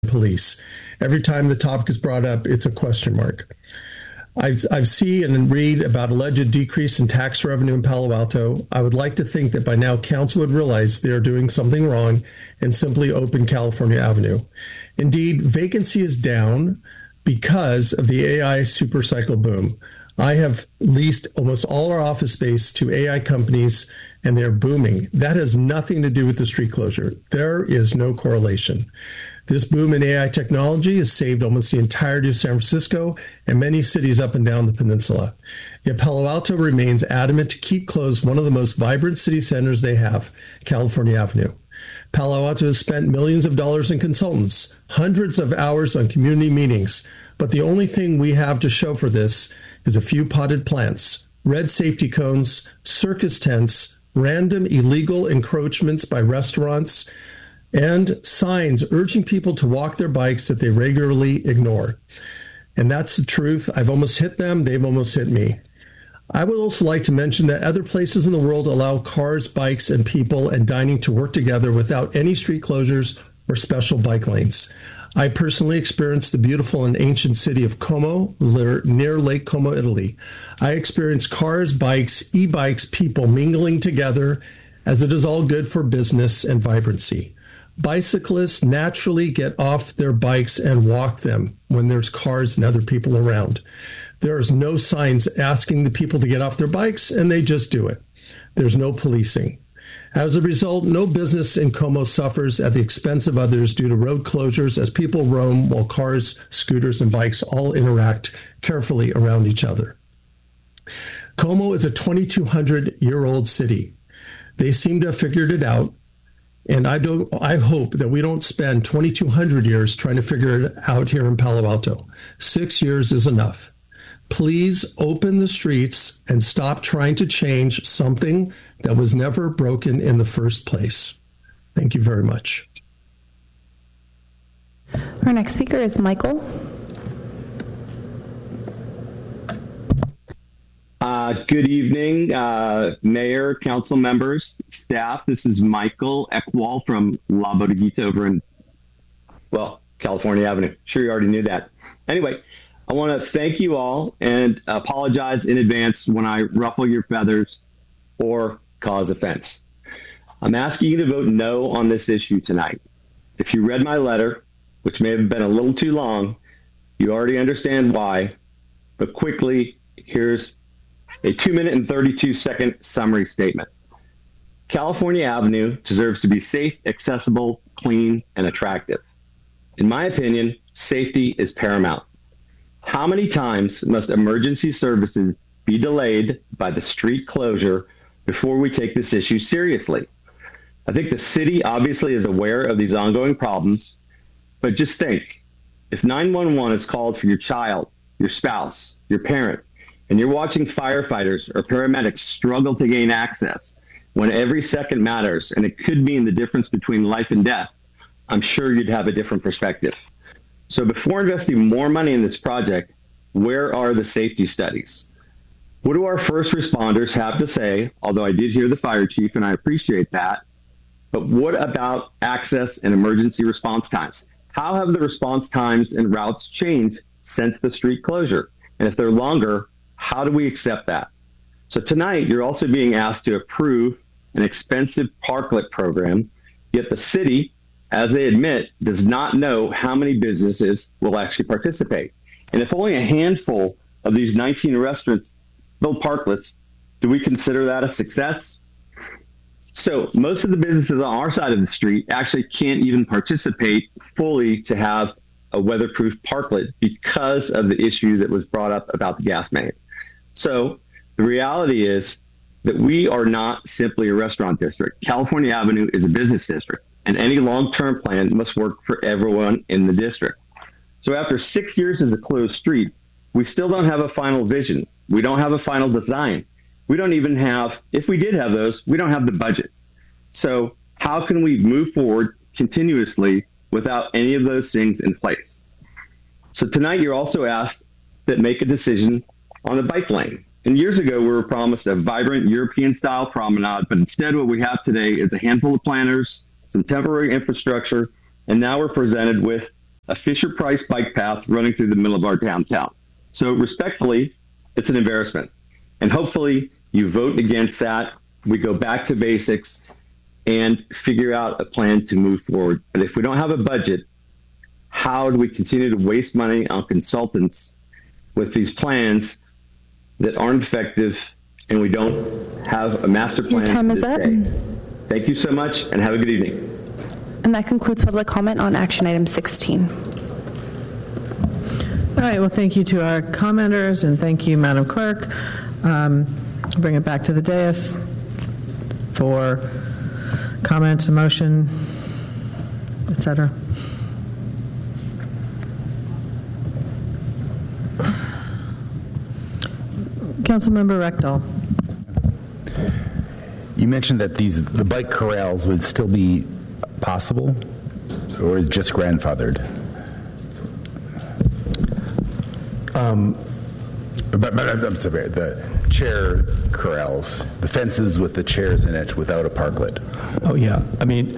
police. Every time the topic is brought up, it's a question mark. I've seen and read about alleged decrease in tax revenue in Palo Alto. I would like to think that by now council would realize they are doing something wrong and simply open California Avenue. Indeed, vacancy is down because of the AI supercycle boom. I have leased almost all our office space to AI companies, and they're booming. That has nothing to do with the street closure. There is no correlation. This boom in AI technology has saved almost the entirety of San Francisco and many cities up and down the peninsula. Yet Palo Alto remains adamant to keep closed one of the most vibrant city centers they have, California Avenue. Palo Alto has spent millions of dollars in consultants, hundreds of hours on community meetings, but the only thing we have to show for this is a few potted plants, red safety cones, circus tents, random illegal encroachments by restaurants, and signs urging people to walk their bikes that they regularly ignore. And that's the truth. I've almost hit them. They've almost hit me. I would also like to mention that other places in the world allow cars, bikes, and people and dining to work together without any street closures or special bike lanes. I personally experienced the beautiful and ancient city of Como, near Lake Como, Italy. I experienced cars, bikes, e-bikes, people mingling together, as it is all good for business and vibrancy. Bicyclists naturally get off their bikes and walk them when there's cars and other people around. There is no signs asking the people to get off their bikes, and they just do it. There's no policing. As a result, no business in Como suffers at the expense of others due to road closures as people roam while cars, scooters, and bikes all interact carefully around each other. Como is a 2,200-year-old city. They seem to have figured it out, and I hope that we don't spend 2,200 years trying to figure it out here in Palo Alto. 6 years is enough. Please open the streets and stop trying to change something that was never broken in the first place. Thank you very much. Our next speaker is Michael. Good evening, Mayor, council members, staff. This is Michael Eckwall from La Bodeguita over in, California Avenue. Sure you already knew that. Anyway, I want to thank you all and apologize in advance when I ruffle your feathers or cause offense. I'm asking you to vote no on this issue tonight. If you read my letter, which may have been a little too long, you already understand why, but quickly, here's a 2-minute and 32-second summary statement. California Avenue deserves to be safe, accessible, clean, and attractive. In my opinion, safety is paramount. How many times must emergency services be delayed by the street closure before we take this issue seriously? I think the city obviously is aware of these ongoing problems, but just think, if 911 is called for your child, your spouse, your parent, and you're watching firefighters or paramedics struggle to gain access when every second matters and it could mean the difference between life and death, I'm sure you'd have a different perspective. So before investing more money in this project, where are the safety studies? What do our first responders have to say? Although I did hear the fire chief and I appreciate that. But what about access and emergency response times? How have the response times and routes changed since the street closure? And if they're longer, how do we accept that? So tonight, you're also being asked to approve an expensive parklet program, yet the city, as they admit, does not know how many businesses will actually participate. And if only a handful of these 19 restaurants build parklets, do we consider that a success? So most of the businesses on our side of the street actually can't even participate fully to have a weatherproof parklet because of the issue that was brought up about the gas main. So the reality is that we are not simply a restaurant district. California Avenue is a business district, and any long-term plan must work for everyone in the district. So after 6 years as a closed street, we still don't have a final vision. We don't have a final design. We don't even have, if we did have those, we don't have the budget. So how can we move forward continuously without any of those things in place? So tonight you're also asked to make a decision on the bike lane. And years ago, we were promised a vibrant European-style promenade, but instead what we have today is a handful of planners, some temporary infrastructure, and now we're presented with a Fisher-Price bike path running through the middle of our downtown. So respectfully, it's an embarrassment. And hopefully you vote against that. We go back to basics and figure out a plan to move forward. But if we don't have a budget, how do we continue to waste money on consultants with these plans that aren't effective, and we don't have a master plan? Your time is up. Thank you so much, and have a good evening. And that concludes public comment on action item 16. All right, well, thank you to our commenters, and thank you, Madam Clerk. Bring it back to the dais for comments, a motion, et cetera. Councilmember Rectal. You mentioned that the bike corrals would still be possible, or is it just grandfathered? But I'm sorry, the chair corrals, the fences with the chairs in it without a parklet. Oh yeah, I mean,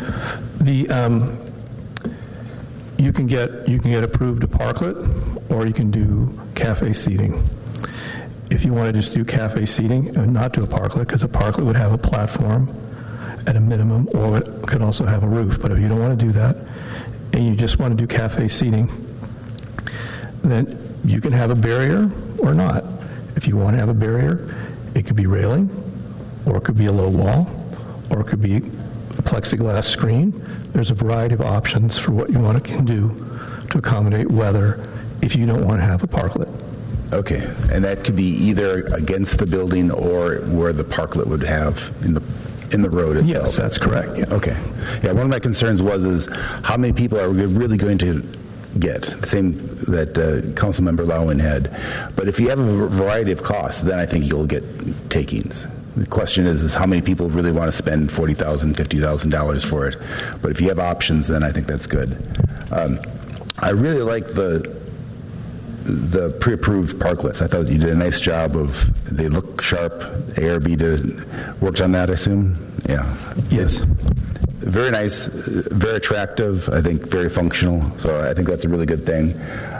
you can get approved a parklet, or you can do cafe seating. If you want to just do cafe seating and not do a parklet, because a parklet would have a platform at a minimum, or it could also have a roof. But if you don't want to do that, and you just want to do cafe seating, then you can have a barrier or not. If you want to have a barrier, it could be railing, or it could be a low wall, or it could be a plexiglass screen. There's a variety of options for what you want to do to accommodate weather if you don't want to have a parklet. Okay, and that could be either against the building or where the parklet would have in the road itself. Yes, that's correct. Yeah. Okay. Yeah, one of my concerns is how many people are we really going to get? The same that Councilmember Lowen had. But if you have a variety of costs, then I think you'll get takings. The question is how many people really want to spend $40,000, $50,000 for it. But if you have options, then I think that's good. I really like the pre-approved parklets. I thought you did a nice job of, they look sharp. ARB worked on that, I assume? Yeah. Yes. Very nice, very attractive, I think very functional. So I think that's a really good thing.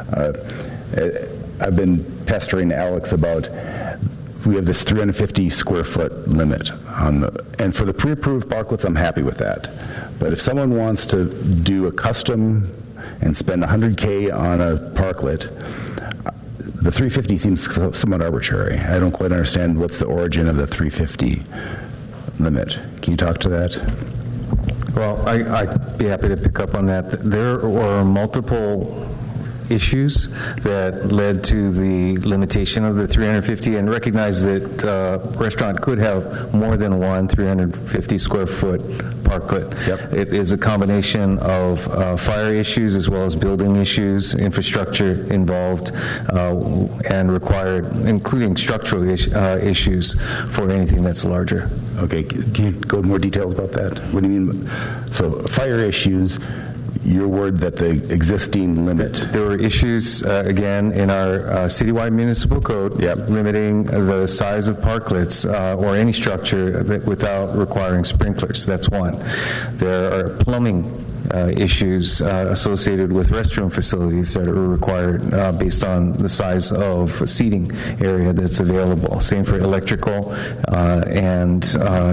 I've been pestering Alex about, we have this 350 square foot limit and for the pre-approved parklets, I'm happy with that. But if someone wants to do a custom and spend $100K on a parklet, the 350 seems somewhat arbitrary. I don't quite understand what's the origin of the 350 limit. Can you talk to that? Well, I'd be happy to pick up on that. There were multiple issues that led to the limitation of the 350, and recognize that restaurant could have more than one 350 square foot parklet. Yep. It is a combination of fire issues as well as building issues, infrastructure involved, and required, including structural issues for anything that's larger. Okay, can you go into more details about that? What do you mean? So fire issues, your word that the existing limit. There were issues, again, in our citywide municipal code, limiting the size of parklets or any structure without requiring sprinklers. That's one. There are plumbing issues associated with restroom facilities that are required based on the size of seating area that's available. Same for electrical and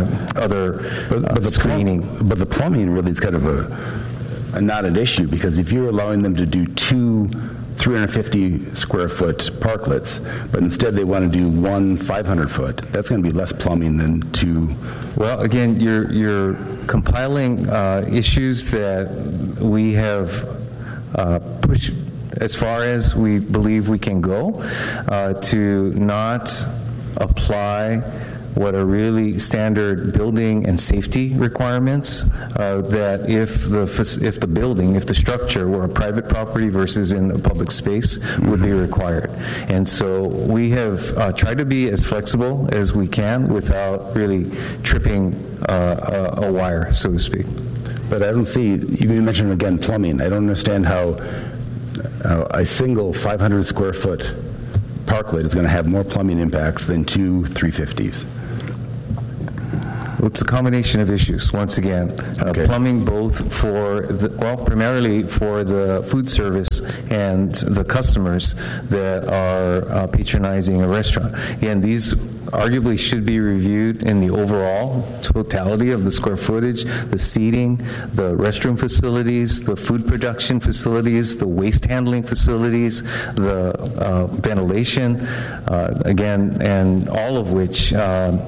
other screening. But the plumbing really is kind of not an issue, because if you're allowing them to do two 350 square foot parklets, but instead they want to do one 500 foot, that's going to be less plumbing than two. Well, again, you're compiling issues that we have pushed as far as we believe we can go to not apply what are really standard building and safety requirements, that if the building, if the structure were a private property versus in a public space, would be required. And so we have tried to be as flexible as we can without really tripping a wire, so to speak. But I don't see, you mentioned again plumbing, I don't understand how a single 500 square foot parklet is going to have more plumbing impacts than two 350s. It's a combination of issues, once again. Okay. Plumbing both for, primarily for the food service and the customers that are patronizing a restaurant. Again, these arguably should be reviewed in the overall totality of the square footage, the seating, the restroom facilities, the food production facilities, the waste handling facilities, the ventilation, again, and all of which have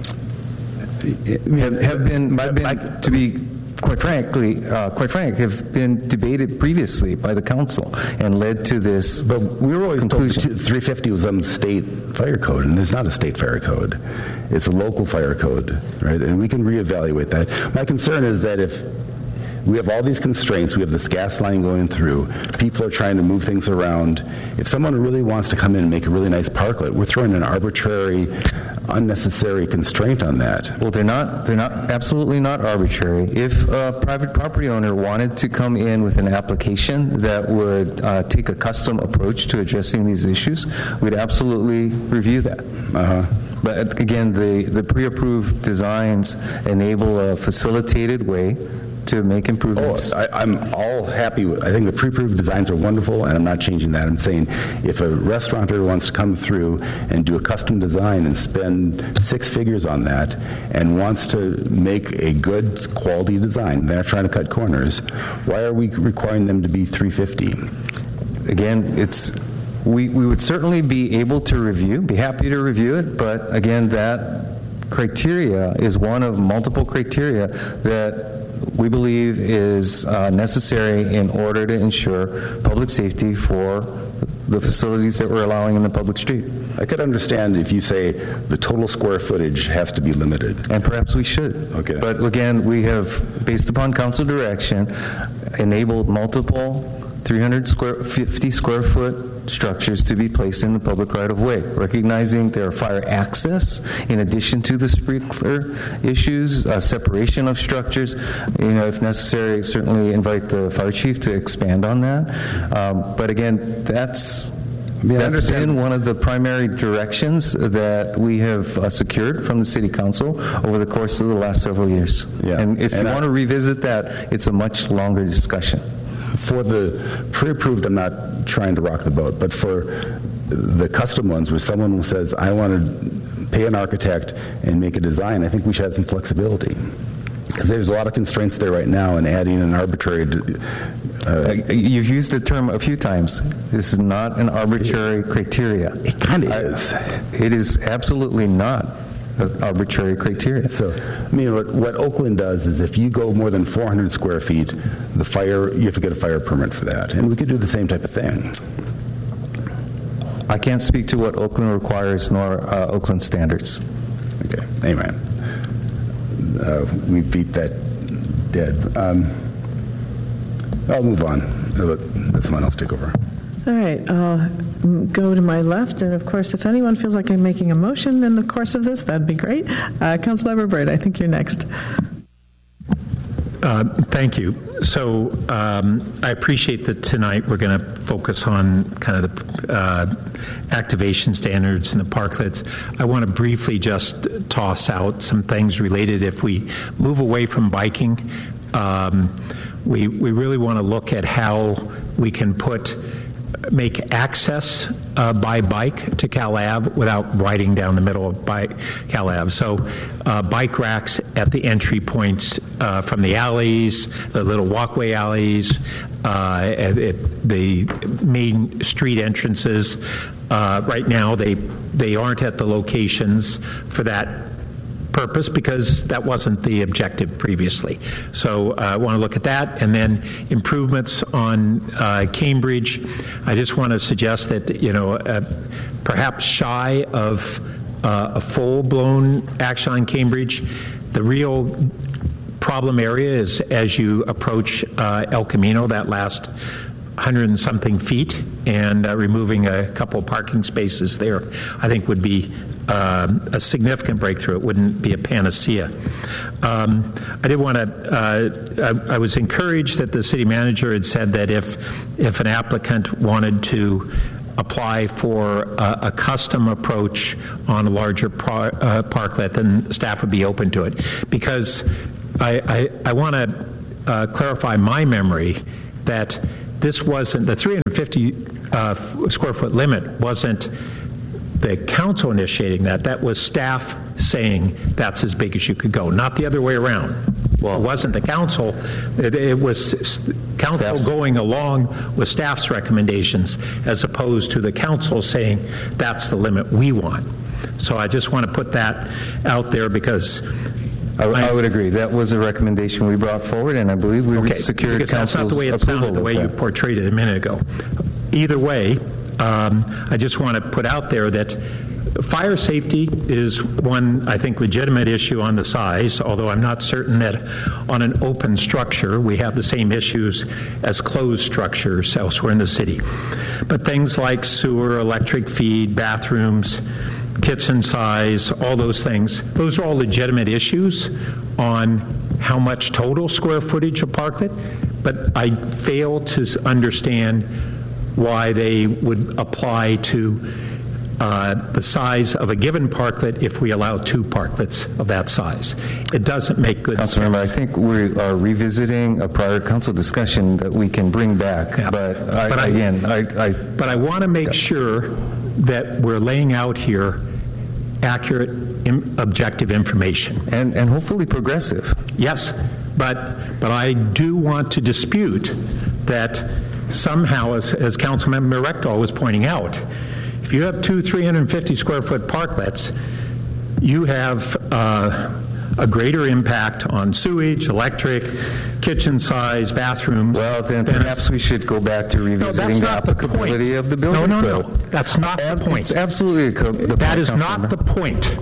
been, to be quite frank, have been debated previously by the council and led to this. But we were always conclusion. told 350 was some state fire code, and there's not a state fire code. It's a local fire code, right? And we can reevaluate that. My concern is that if we have all these constraints, we have this gas line going through, people are trying to move things around. If someone really wants to come in and make a really nice parklet, we're throwing an arbitrary, unnecessary constraint on that. Well, they're absolutely not arbitrary. If a private property owner wanted to come in with an application that would take a custom approach to addressing these issues, we'd absolutely review that. But again, the pre-approved designs enable a facilitated way to make improvements. I'm all happy with, I think the pre-approved designs are wonderful, and I'm not changing that. I'm saying if a restaurateur wants to come through and do a custom design and spend 6 figures on that and wants to make a good quality design, they're not trying to cut corners, why are we requiring them to be 350? Again, we would certainly be able to be happy to review it, but again, that criteria is one of multiple criteria that we believe is necessary in order to ensure public safety for the facilities that we're allowing in the public street. I could understand if you say the total square footage has to be limited. And perhaps we should. Okay. But again, we have, based upon council direction, enabled multiple 350 square foot structures to be placed in the public right-of-way, recognizing there are fire access in addition to the sprinkler issues, separation of structures. If necessary, certainly invite the fire chief to expand on that. But again, that's been one of the primary directions that we have secured from the City Council over the course of the last several years. Yeah. And if you want to revisit that, it's a much longer discussion. For the pre-approved, I'm not trying to rock the boat, but for the custom ones where someone says, I want to pay an architect and make a design, I think we should have some flexibility. Because there's a lot of constraints there right now, and adding an arbitrary... You've used the term a few times. This is not an arbitrary criteria. It kind of is. It is absolutely not arbitrary criteria. So, what Oakland does is if you go more than 400 square feet, you have to get a fire permit for that. And we could do the same type of thing. I can't speak to what Oakland requires nor Oakland standards. Okay. Anyway, we beat that dead. I'll move on. Let someone else take over. All right, I'll go to my left, and of course, if anyone feels like I'm making a motion in the course of this, that'd be great. Councilmember Byrd, I think you're next. Thank you. So I appreciate that tonight we're going to focus on kind of the activation standards and the parklets. I want to briefly just toss out some things related. If we move away from biking, we really want to look at how we can make access by bike to Cal Ave without riding down the middle of Cal Ave. So bike racks at the entry points from the alleys, the little walkway alleys, at the main street entrances. Right now, they aren't at the locations for that purpose because that wasn't the objective previously. So I want to look at that. And then improvements on Cambridge. I just want to suggest that, perhaps shy of a full-blown action on Cambridge, the real problem area is as you approach El Camino, that last 100 and something feet, and removing a couple parking spaces there, I think would be a significant breakthrough. It wouldn't be a panacea. I did want to, I was encouraged that the city manager had said that if an applicant wanted to apply for a custom approach on a larger parklet, then staff would be open to it. Because I want to clarify my memory that this wasn't, the 350 square foot limit wasn't the council initiating that. That was staff saying that's as big as you could go, not the other way around. Well, it wasn't the council. It was council going along with staff's recommendations as opposed to the council saying that's the limit we want. So I just want to put that out there because I would agree. That was a recommendation we brought forward, and I believe we secured because that's not council's the way it sounded, the way you portrayed it a minute ago. Either way, I just want to put out there that fire safety is one, I think, legitimate issue on the size, although I'm not certain that on an open structure we have the same issues as closed structures elsewhere in the city. But things like sewer, electric feed, bathrooms, kitchen size, all those things, those are all legitimate issues on how much total square footage of parklet, but I fail to understand why they would apply to the size of a given parklet if we allow 2 parklets of that size. It doesn't make good sense. Councilmember, I think we are revisiting a prior council discussion that we can bring back. Yeah. But I want to make sure that we're laying out here accurate, objective information. And hopefully progressive. Yes, but I do want to dispute that somehow, as Councilmember Rectal was pointing out, if you have 2 350 square foot parklets, you have a greater impact on sewage, electric, kitchen size, bathrooms. Well, then perhaps we should go back to revisiting the applicability of the building code. No. That's not the point. It's absolutely the point. That is not the point.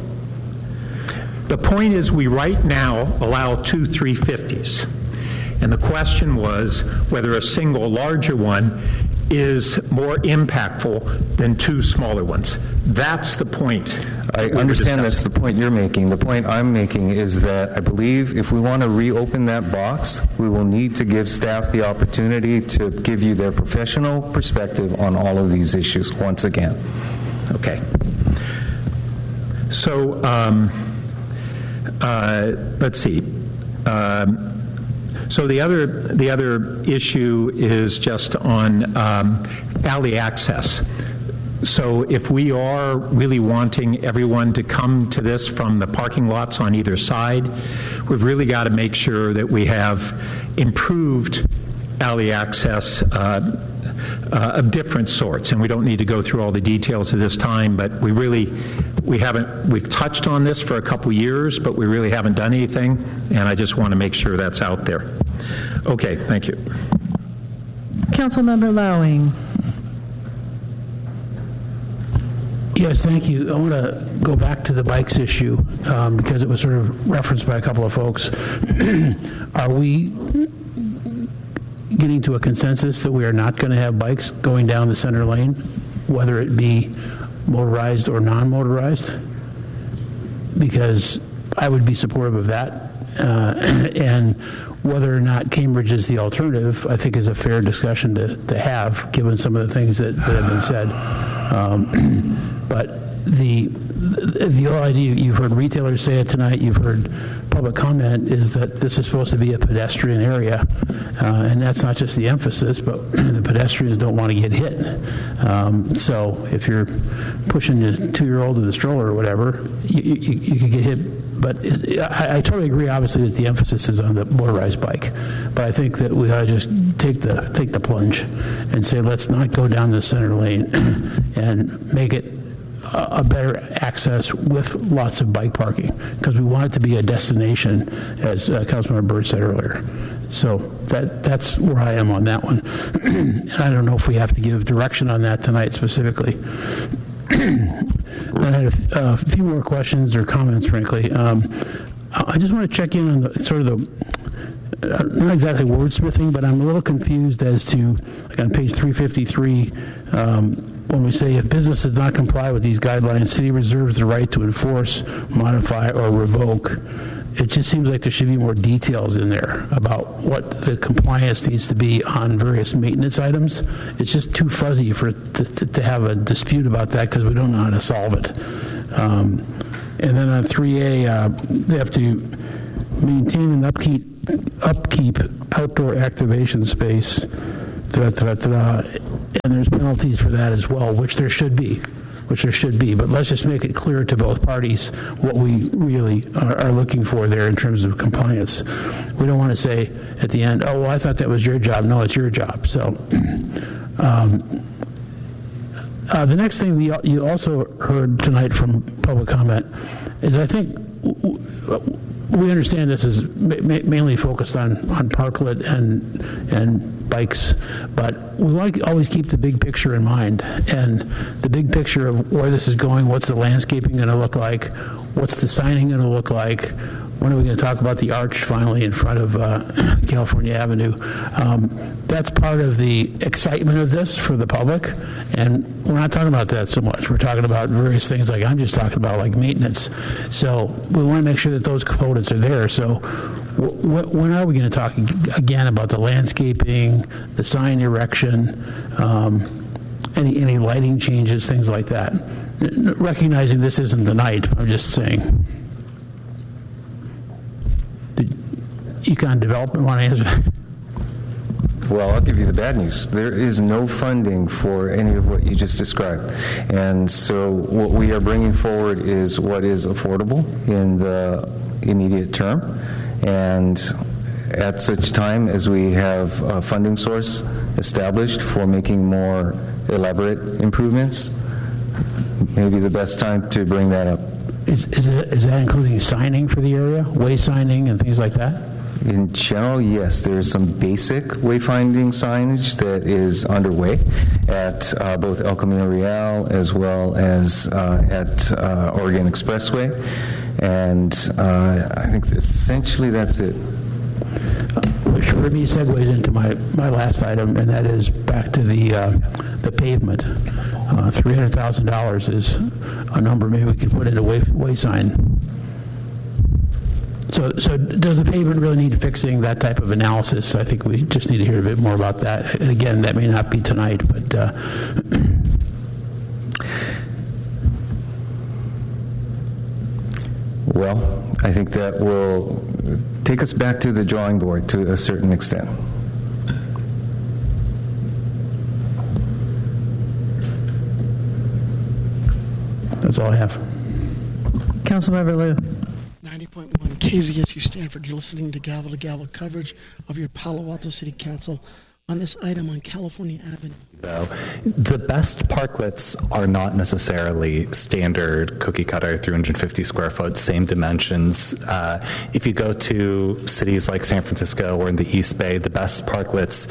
The point is we right now allow 2 350s. And the question was whether a single larger one is more impactful than 2 smaller ones. That's the point. I understand that's the point you're making. The point I'm making is that I believe if we want to reopen that box, we will need to give staff the opportunity to give you their professional perspective on all of these issues once again. Okay. So let's see. So the other issue is just on alley access. So if we are really wanting everyone to come to this from the parking lots on either side, we've really got to make sure that we have improved alley access of different sorts. And we don't need to go through all the details at this time, but we've touched on this for a couple years, but we really haven't done anything, and I just want to make sure that's out there. Okay, thank you. Councilmember Lowing. Yes, thank you. I want to go back to the bikes issue because it was sort of referenced by a couple of folks. Are we getting to a consensus that we are not going to have bikes going down the center lane, whether it be motorized or non-motorized? Because I would be supportive of that. And whether or not Cambridge is the alternative, I think is a fair discussion to have, given some of the things that have been said. But the whole idea, you've heard retailers say it tonight, you've heard public comment, is that this is supposed to be a pedestrian area. And that's not just the emphasis, but the pedestrians don't want to get hit. So if you're pushing a 2-year-old in the stroller or whatever, you could get hit. But I totally agree, obviously, that the emphasis is on the motorized bike. But I think that we ought to just take the plunge and say, let's not go down the center lane and make it a better access with lots of bike parking, because we want it to be a destination, as Councilmember Byrd said earlier. So that's where I am on that one. And I don't know if we have to give direction on that tonight specifically. I had a few more questions or comments, frankly. I just want to check in on the sort of the, not exactly wordsmithing, but I'm a little confused as to, like on page 353, when we say if business does not comply with these guidelines, city reserves the right to enforce, modify, or revoke it just seems like there should be more details in there about what the compliance needs to be on various maintenance items. It's just too fuzzy to have a dispute about that because we don't know how to solve it. And then on 3A, they have to maintain and upkeep outdoor activation space, and there's penalties for that as well, which there should be. But let's just make it clear to both parties what we really are looking for there in terms of compliance. We don't want to say at the end, oh, well, I thought that was your job. No, it's your job. So the next thing you also heard tonight from public comment is I think we understand this is mainly focused on parklet and bikes, but we want to always keep the big picture in mind, and the big picture of where this is going. What's the landscaping going to look like? What's the signing going to look like? When are we going to talk about the arch finally in front of California Avenue? That's part of the excitement of this for the public, and we're not talking about that so much. We're talking about various things like I'm just talking about, like maintenance. So we want to make sure that those components are there. So when are we going to talk again about the landscaping, the sign erection, any lighting changes, things like that? Recognizing this isn't the night, I'm just saying. Econ Development want to answer that? Well, I'll give you the bad news. There is no funding for any of what you just described. And so what we are bringing forward is what is affordable in the immediate term. And at such time as we have a funding source established for making more elaborate improvements, maybe the best time to bring that up. Is that including signing for the area, way signing and things like that? In general, yes. There's some basic wayfinding signage that is underway at both El Camino Real as well as at Oregon Expressway. And I think essentially that's it. Which for me segues into my last item, and that is back to the pavement. $300,000 is a number maybe we could put into way sign. So does the pavement really need fixing? That type of analysis? I think we just need to hear a bit more about that. And again, that may not be tonight, but well, I think that will take us back to the drawing board to a certain extent. That's all I have. Councilmember Liu. 90.1 KZSU Stanford. You're listening to gavel coverage of your Palo Alto City Council on this item on California Avenue. The best parklets are not necessarily standard cookie cutter 350 square foot, same dimensions. If you go to cities like San Francisco or in the East Bay, the best parklets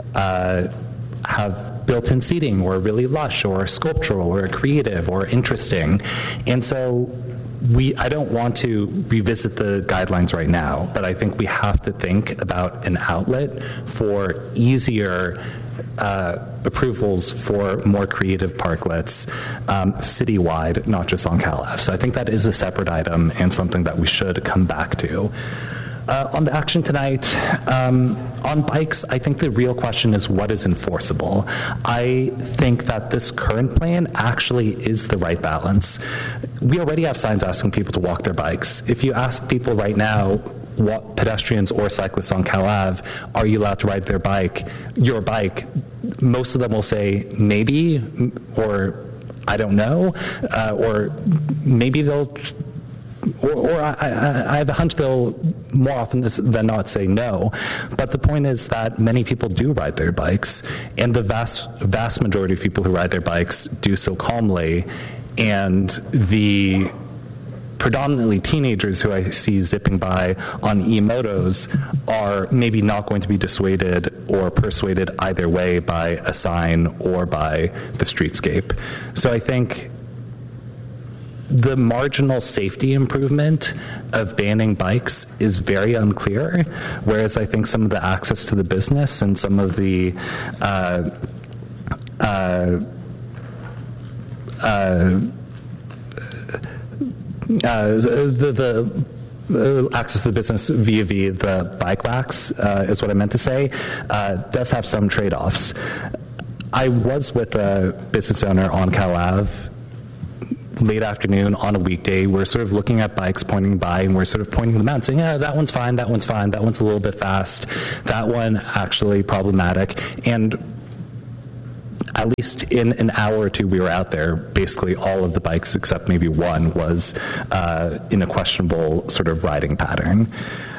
have built-in seating or really lush or sculptural or creative or interesting. And so I don't want to revisit the guidelines right now, but I think we have to think about an outlet for easier approvals for more creative parklets citywide, not just on Cal Ave. So I think that is a separate item and something that we should come back to. On the action tonight, on bikes, I think the real question is what is enforceable. I think that this current plan actually is the right balance. We already have signs asking people to walk their bikes. If you ask people right now, what pedestrians or cyclists on Cal Ave, are you allowed to ride your bike? Most of them will say maybe, or I don't know, or maybe they'll. Or I have a hunch they'll more often than not say no. But the point is that many people do ride their bikes, and the vast majority of people who ride their bikes do so calmly. And the predominantly teenagers who I see zipping by on e-motos are maybe not going to be dissuaded or persuaded either way by a sign or by the streetscape. So I think the marginal safety improvement of banning bikes is very unclear, whereas I think some of the access to the business and some of the access to the business via the bike racks, is what I meant to say, does have some trade-offs. I was with a business owner on Cal Ave late afternoon on a weekday. We're sort of looking at bikes pointing by, and we're sort of pointing them out and saying, yeah, that one's fine, that one's fine, that one's a little bit fast, that one actually problematic. And at least in an hour or two we were out there, basically all of the bikes except maybe one was in a questionable sort of riding pattern.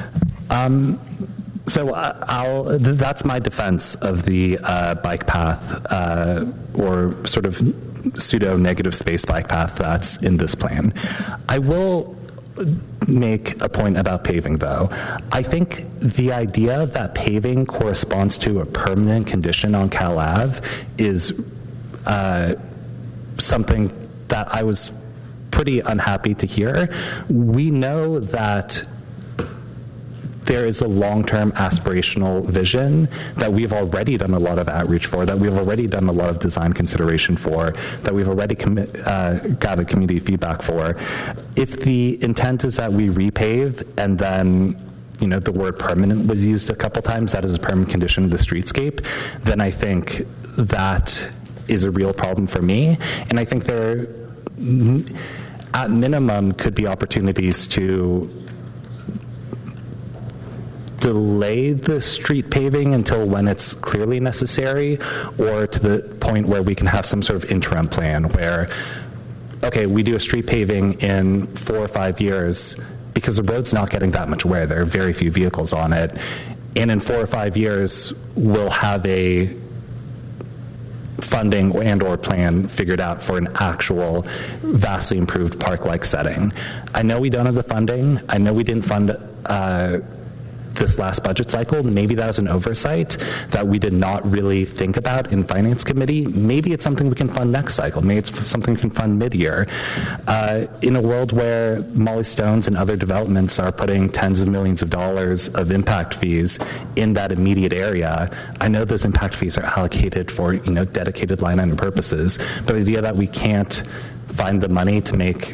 So that's my defense of the bike path, or sort of pseudo-negative space bike path that's in this plan. I will make a point about paving, though. I think the idea that paving corresponds to a permanent condition on Cal Ave is something that I was pretty unhappy to hear. We know that there is a long-term aspirational vision that we've already done a lot of outreach for, that we've already done a lot of design consideration for, that we've already gathered community feedback for. If the intent is that we repave and then the word permanent was used a couple times, that is a permanent condition of the streetscape, then I think that is a real problem for me. And I think there, at minimum, could be opportunities to delay the street paving until when it's clearly necessary, or to the point where we can have some sort of interim plan where, okay, we do a street paving in 4 or 5 years because the road's not getting that much wear. There are very few vehicles on it. And in 4 or 5 years, we'll have a funding and or plan figured out for an actual vastly improved park-like setting. I know we don't have the funding. I know we didn't fund this last budget cycle. Maybe that was an oversight that we did not really think about in Finance Committee. Maybe it's something we can fund next cycle. Maybe it's something we can fund mid-year. In a world where Molly Stones and other developments are putting tens of millions of dollars of impact fees in that immediate area, I know those impact fees are allocated for dedicated line item purposes, but the idea that we can't find the money to make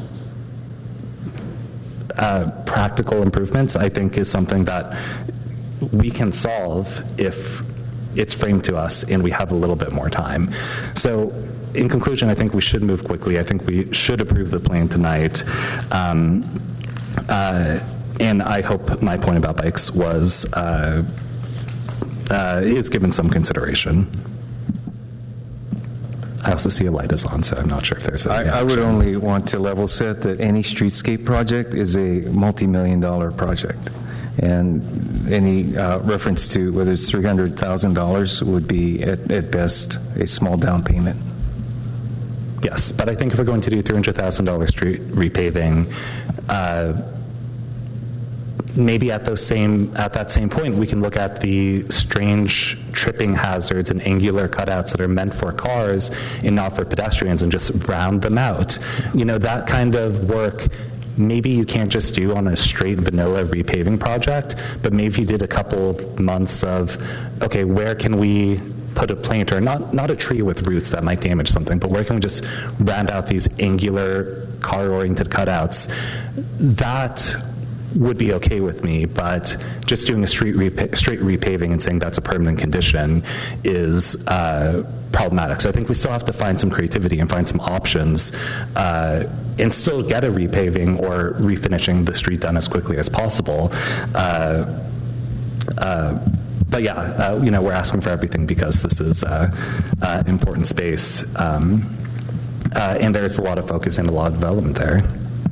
practical improvements, I think, is something that we can solve if it's framed to us and we have a little bit more time. So in conclusion, I think we should move quickly. I think we should approve the plan tonight. And I hope my point about bikes was is given some consideration. I also see a light is on, so I'm not sure if there's I would only want to level set that any streetscape project is a multi-million-dollar project. And any reference to whether it's $300,000 would be, at best, a small down payment. Yes, but I think if we're going to do $300,000 street repaving, maybe at that same point, we can look at the strange tripping hazards and angular cutouts that are meant for cars and not for pedestrians, and just round them out. That kind of work, maybe you can't just do on a straight vanilla repaving project, but maybe you did a couple months of, okay, where can we put a planter, not a tree with roots that might damage something, but where can we just round out these angular car-oriented cutouts? That would be okay with me, but just doing a straight repaving and saying that's a permanent condition is problematic. So I think we still have to find some creativity and find some options and still get a repaving or refinishing the street done as quickly as possible. But yeah, we're asking for everything because this is an important space, and there's a lot of focus and a lot of development there.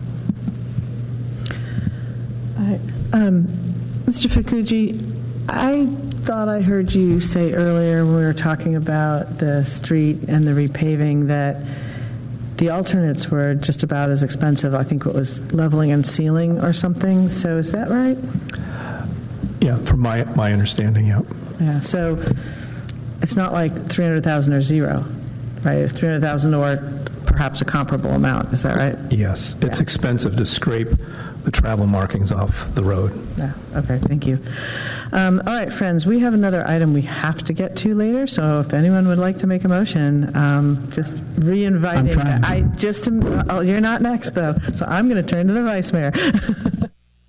Mr. Fukuji, I thought I heard you say earlier when we were talking about the street and the repaving that the alternates were just about as expensive. I think it was leveling and sealing or something. So is that right? Yeah, from my understanding, yeah. Yeah, so it's not like $300,000 or zero, right? It's $300,000 or perhaps a comparable amount. Is that right? Yes, it's expensive to scrape the travel markings off the road. Yeah, okay, thank you. All right, friends, we have another item we have to get to later, so if anyone would like to make a motion, just re-inviting. I'm trying. You're not next, though, so I'm going to turn to the Vice Mayor.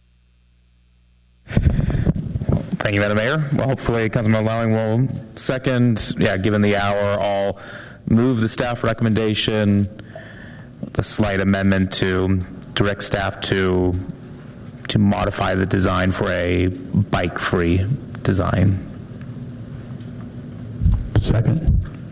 Thank you, Madam Mayor. Well, hopefully Councilmember Lowing will second. Yeah, given the hour, I'll move the staff recommendation, the slight amendment to direct staff to modify the design for a bike-free design. Second.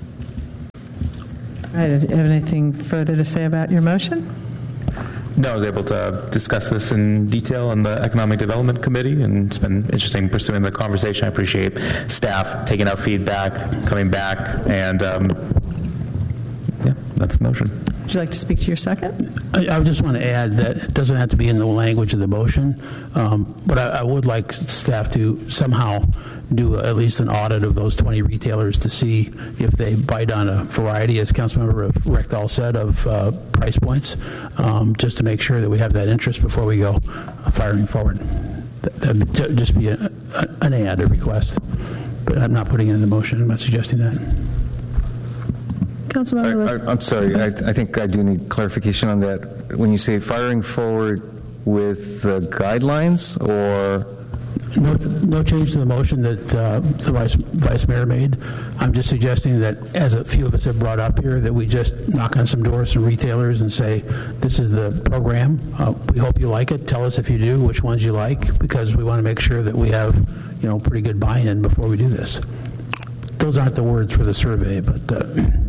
All right, do you have anything further to say about your motion? No, I was able to discuss this in detail in the Economic Development Committee, and it's been interesting pursuing the conversation. I appreciate staff taking out feedback, coming back, and yeah, that's the motion. Would you like to speak to your second? I just want to add that it doesn't have to be in the language of the motion, but I would like staff to somehow do at least an audit of those 20 retailers to see if they bite on a variety, as Councilmember Reckdahl said, of price points, just to make sure that we have that interest before we go firing forward. That would just be an add, a request. But I'm not putting it in the motion. I'm not suggesting that. Councilmember, I'm sorry. I think I do need clarification on that. When you say firing forward with the guidelines, or no change to the motion that the vice mayor made. I'm just suggesting that, as a few of us have brought up here, that we just knock on some doors, some retailers, and say, this is the program. We hope you like it. Tell us if you do, which ones you like, because we want to make sure that we have, pretty good buy-in before we do this. Those aren't the words for the survey, but